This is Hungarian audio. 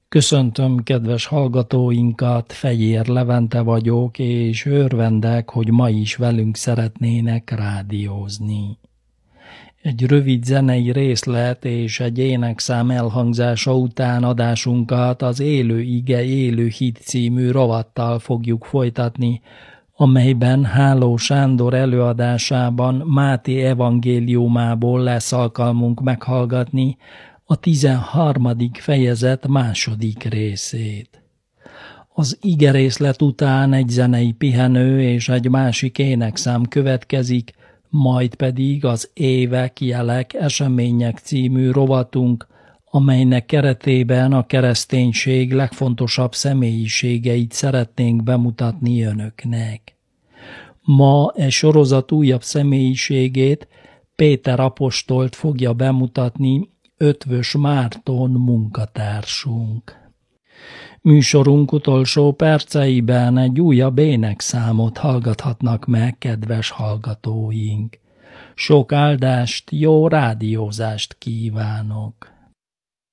Köszöntöm kedves hallgatóinkat, Fejér Levente vagyok, és örvendek, hogy ma is velünk szeretnének rádiózni. Egy rövid zenei részlet és egy énekszám elhangzása után adásunkat az Élő Ige, Élő Hit című rovattal fogjuk folytatni, amelyben Háló Sándor előadásában Máté evangéliumából lesz alkalmunk meghallgatni a 13. fejezet második részét. Az igerészlet után egy zenei pihenő és egy másik énekszám következik, majd pedig az Évek, Jelek, Események című rovatunk, amelynek keretében a kereszténység legfontosabb személyiségeit szeretnénk bemutatni önöknek. Ma e sorozat újabb személyiségét, Péter apostolt fogja bemutatni, Ötvös Márton munkatársunk. Műsorunk utolsó perceiben egy újabb énekszámot hallgathatnak meg kedves hallgatóink. Sok áldást, jó rádiózást kívánok!